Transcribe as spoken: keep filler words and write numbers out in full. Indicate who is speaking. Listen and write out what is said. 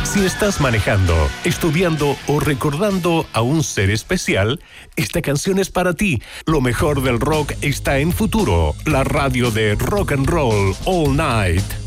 Speaker 1: Si estás manejando, estudiando o recordando a un ser especial, esta canción es para ti. Lo mejor del rock está en Futuro, la radio de rock and roll all night.